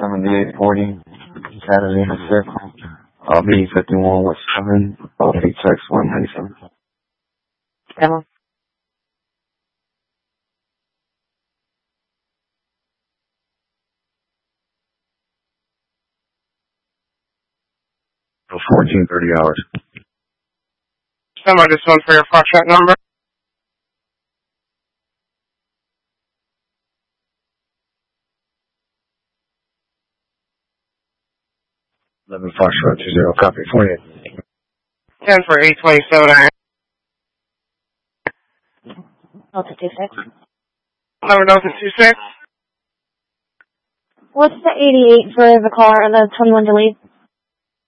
7840, Catalina Circle, B51 West 7, text 197. Hello? 1430 hours. Somebody just one for your contract number. 11 Foxtrot 20, copy 48. 10 for 827. Delta 26. Number Delta 26. What's the 88 for the car, the 21 delete?